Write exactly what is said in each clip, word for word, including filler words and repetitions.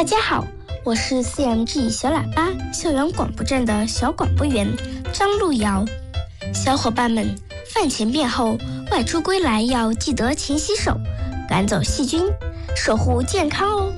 大家好，我是 C M G 小喇叭校园广播站的小广播员张路遥。小伙伴们，饭前便后外出归来要记得勤洗手，赶走细菌，守护健康哦。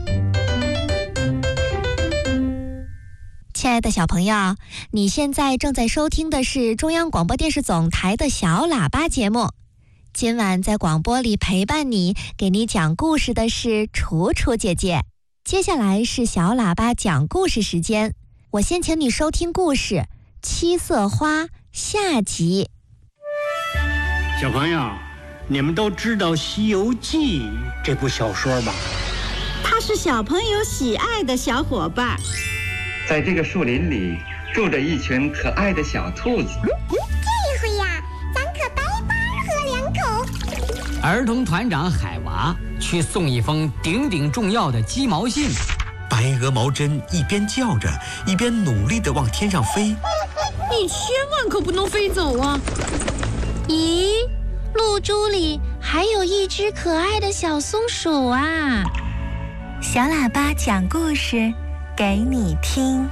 亲爱的小朋友，你现在正在收听的是中央广播电视总台的小喇叭节目。今晚在广播里陪伴你，给你讲故事的是楚楚姐姐。接下来是小喇叭讲故事时间，我先请你收听故事《七色花》下集。 小朋友，你们都知道《西游记》这部小说吧？ 它是小朋友喜爱的小伙伴。 在这个树林里住着一群可爱的小兔子。 这回呀，咱可白白喝两口。 儿童团长海娃去送一封顶顶重要的鸡毛信。 白鹅毛针一边叫着，一边努力地往天上飞。 你千万可不能飞走啊！ 咦，露珠里还有一只可爱的小松鼠啊！ 小喇叭讲故事给你听。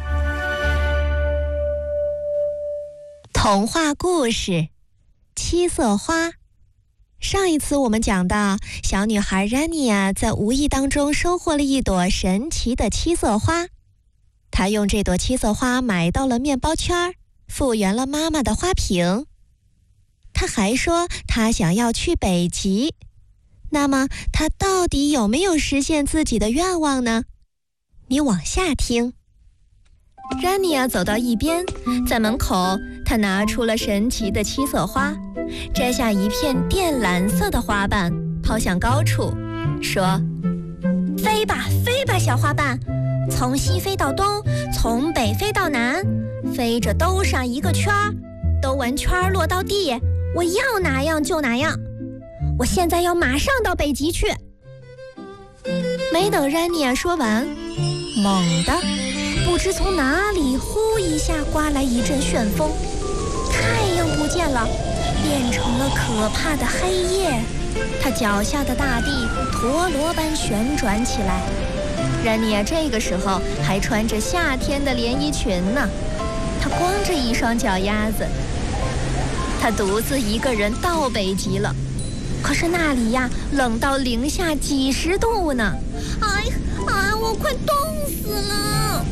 童话故事《七色花》。上一次我们讲到，小女孩 Rania 在无意当中收获了一朵神奇的七色花。她用这朵七色花买到了面包圈，复原了妈妈的花瓶。她还说她想要去北极。那么她到底有没有实现自己的愿望呢？你往下听。Rania 走到一边，在门口，她拿出了神奇的七色花，摘下一片靛蓝色的花瓣，抛向高处，说：“飞吧，飞吧，小花瓣，从西飞到东，从北飞到南，飞着兜上一个圈儿，兜完圈儿落到地，我要哪样就哪样。我现在要马上到北极去。”没等 Rania 说完，猛地，不知从哪里呼一下刮来一阵旋风，太阳不见了，变成了可怕的黑夜。他脚下的大地陀螺般旋转起来。Rania这个时候还穿着夏天的连衣裙呢，她光着一双脚丫子。她独自一个人到北极了，可是那里呀，冷到零下几十度呢。哎呀，啊，我快冻死了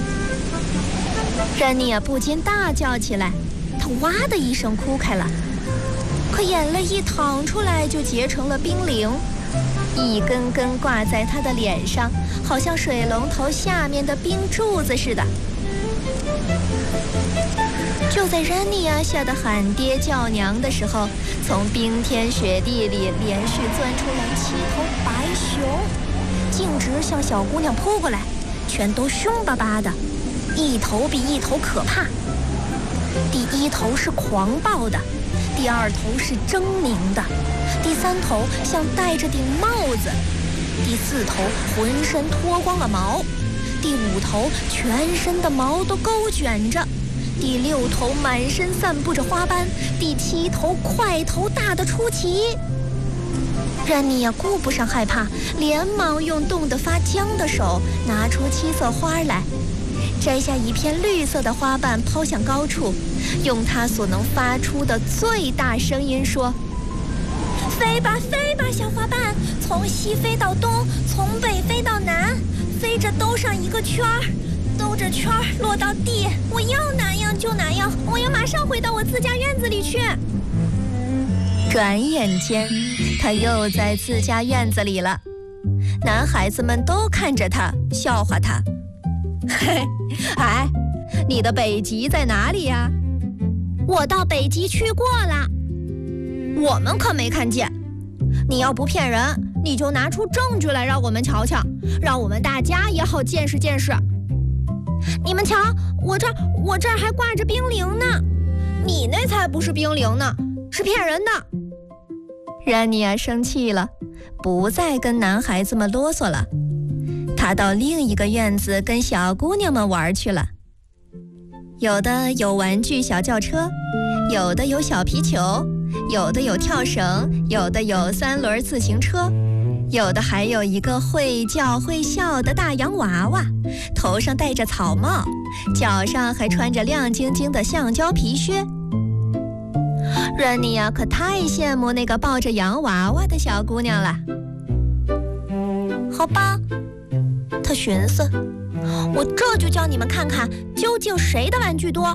！Rania不禁大叫起来，她哇的一声哭开了，可眼泪一淌出来就结成了冰凌，一根根挂在她的脸上，好像水龙头下面的冰柱子似的。就在 Rania 吓得喊爹叫娘的时候，从冰天雪地里连续钻出来七头白熊，径直向小姑娘扑过来，全都凶巴巴的，一头比一头可怕。第一头是狂暴的，第二头是狰狞的，第三头像戴着顶帽子，第四头浑身脱光了毛，第五头全身的毛都勾卷着，第六头满身散布着花斑，第七头块头大的出奇。Rania顾不上害怕，连忙用冻得发僵的手拿出七色花来，摘下一片绿色的花瓣抛向高处，用它所能发出的最大声音说：“飞吧，飞吧，小花瓣，从西飞到东，从北飞到南，飞着兜上一个圈儿，兜着圈儿落到地，我要哪样就哪样，我要马上回到我自家院子里去。”转眼间，他又在自家院子里了。男孩子们都看着他，笑话他：“嘿，哎，你的北极在哪里呀？”“我到北极去过了。”“我们可没看见。你要不骗人，你就拿出证据来让我们瞧瞧，让我们大家也好见识见识。你们瞧，我这儿我这儿还挂着冰凌呢，你那才不是冰凌呢，是骗人的。” Rania 生气了，不再跟男孩子们啰嗦了，她到另一个院子跟小姑娘们玩去了。有的有玩具小轿车，有的有小皮球，有的有跳绳，有的有三轮自行车， 有的还有一个会叫会笑的大洋娃娃，头上戴着草帽，脚上还穿着亮晶晶的橡胶皮靴。瑞妮呀，可太羡慕那个抱着洋娃娃的小姑娘了。好吧，她寻思，我这就叫你们看看究竟谁的玩具多。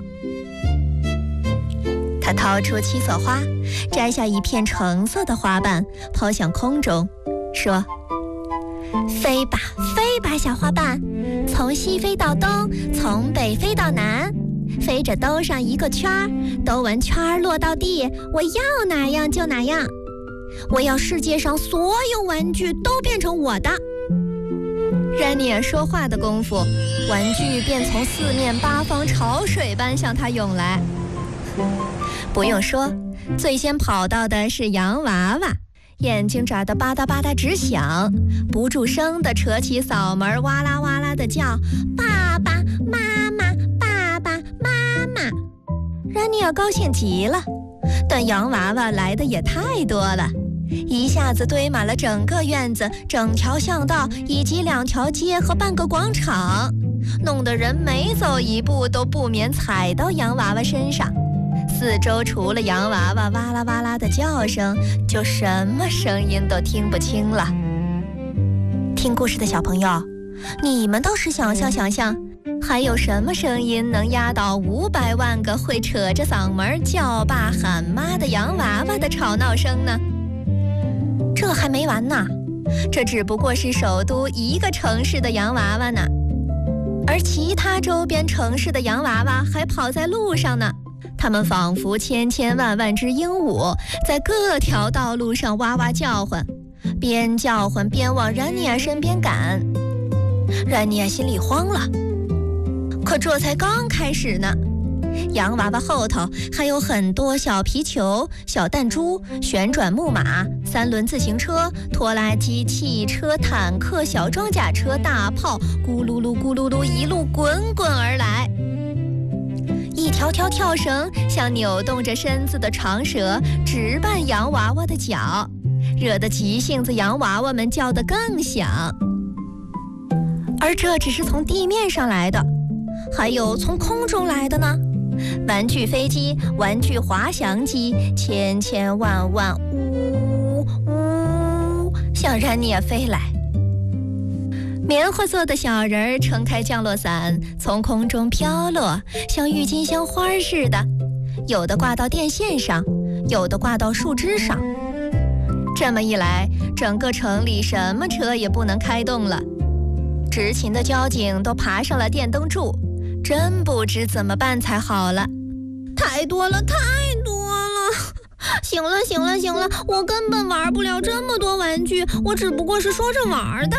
她掏出七色花，摘下一片橙色的花瓣，抛向空中，说：飞吧飞吧小花瓣，从西飞到东，从北飞到南，飞着兜上一个圈儿，兜完圈儿落到地，我要哪样就哪样，我要世界上所有玩具都变成我的。瑞妮尔说话的功夫，玩具便从四面八方潮水般向他涌来。不用说，最先跑到的是洋娃娃，眼睛眨得吧嗒吧嗒直响，不住声地扯起嗓门，哇啦哇啦地叫：爸爸妈妈，爸爸妈妈。瑞妮尔高兴极了，但洋娃娃来的也太多了，一下子堆满了整个院子、整条巷道以及两条街和半个广场，弄得人每走一步都不免踩到洋娃娃身上。四周除了洋娃娃哇啦哇啦的叫声，就什么声音都听不清了。听故事的小朋友，你们倒是想象想象，还有什么声音能压倒五百万个会扯着嗓门叫爸喊妈的洋娃娃的吵闹声呢？这还没完呢，这只不过是首都一个城市的洋娃娃呢，而其他周边城市的洋娃娃还跑在路上呢。它们仿佛千千万万只鹦鹉，在各条道路上哇哇叫唤，边叫唤边往瑞妮尔身边赶。瑞妮尔心里慌了，可这才刚开始呢。洋娃娃后头还有很多小皮球、小弹珠、旋转木马、三轮自行车、拖拉机、汽车、坦克、小装甲车、大炮，咕噜噜咕噜噜一路滚滚而来。一条条跳绳像扭动着身子的长蛇，直绊洋娃娃的脚，惹得急性子洋娃娃们叫得更响。而这只是从地面上来的，还有从空中来的呢。玩具飞机、玩具滑翔机，千千万万呜呜向瑞妮尔飞来。棉花做的小人儿撑开降落伞，从空中飘落，像郁金香花似的，有的挂到电线上，有的挂到树枝上。这么一来，整个城里什么车也不能开动了，执勤的交警都爬上了电灯柱，真不知怎么办才好了。太多了，太多了！行了，行了，行了，我根本玩不了这么多玩具，我只不过是说着玩的。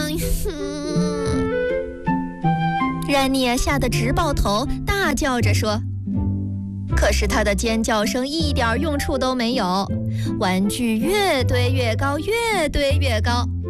瑞妮尔吓得直抱头，大叫着说。可是她的尖叫声一点用处都没有，玩具越堆越高，越堆越高，